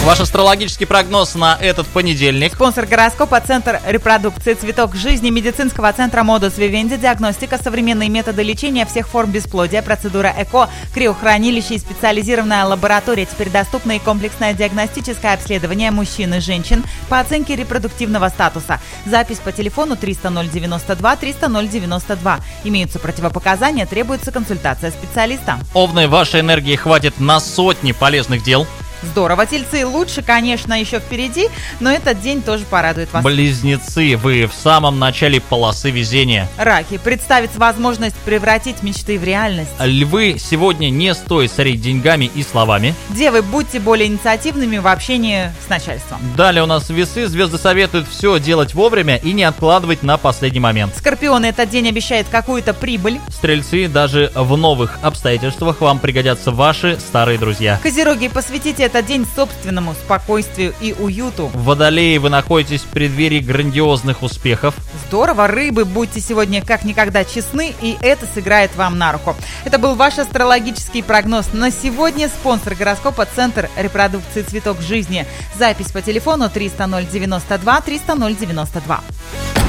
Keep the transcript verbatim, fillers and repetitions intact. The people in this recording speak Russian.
Ваш астрологический прогноз на этот понедельник. Спонсор гороскопа – Центр репродукции «Цветок жизни» медицинского центра Modus Vivendi. Диагностика, современные методы лечения всех форм бесплодия, процедура ЭКО, криохранилище и специализированная лаборатория. Теперь доступно и комплексное диагностическое обследование мужчин и женщин по оценке репродуктивного статуса. Запись по телефону триста ноль девяносто два триста ноль девяносто два. Имеются противопоказания, требуется консультация специалиста. Овны, вашей энергии хватит на сотни полезных дел. Здорово, тельцы, лучше, конечно, еще впереди, но этот день тоже порадует вас. Близнецы, вы в самом начале полосы везения. Раки, представится возможность превратить мечты в реальность. Львы, сегодня не стоит сорить деньгами и словами. Девы, будьте более инициативными в общении с начальством. Далее у нас весы, звезды советуют все делать вовремя и не откладывать на последний момент. Скорпионы, этот день обещает какую-то прибыль. Стрельцы, даже в новых обстоятельствах вам пригодятся ваши старые друзья. Козероги, посвятите этот день собственному спокойствию и уюту. Водолеи, вы находитесь в преддверии грандиозных успехов. Здорово, рыбы, будьте сегодня как никогда честны, и это сыграет вам на руку. Это был ваш астрологический прогноз на сегодня. Спонсор гороскопа – Центр репродукции «Цветок жизни». Запись по телефону триста ноль девяносто два триста ноль девяносто два.